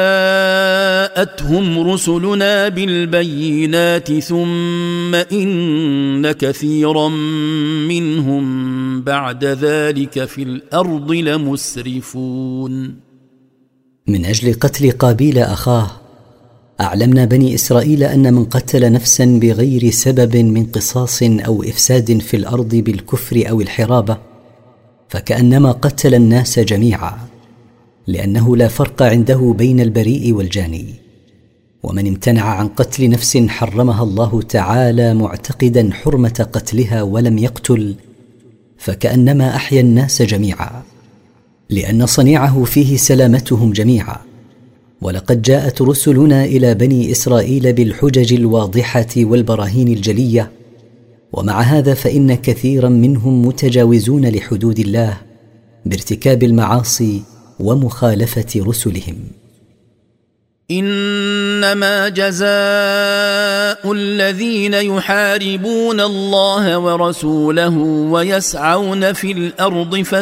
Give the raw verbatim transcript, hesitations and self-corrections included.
جاءتهم رسلنا بالبينات ثم إن كثيرا منهم بعد ذلك في الأرض لمسرفون. من أجل قتل قابيل أخاه أعلمنا بني إسرائيل أن من قتل نفسا بغير سبب من قصاص أو إفساد في الأرض بالكفر أو الحرابة فكأنما قتل الناس جميعا، لأنه لا فرق عنده بين البريء والجاني. ومن امتنع عن قتل نفس حرمها الله تعالى معتقدا حرمة قتلها ولم يقتل فكأنما أحيا الناس جميعا، لأن صنيعه فيه سلامتهم جميعا. ولقد جاءت رسلنا إلى بني إسرائيل بالحجج الواضحة والبراهين الجلية، ومع هذا فإن كثيرا منهم متجاوزون لحدود الله بارتكاب المعاصي ومخالفة رسلهم. إنما جزاء الذين يحاربون الله ورسوله ويسعون في الأرض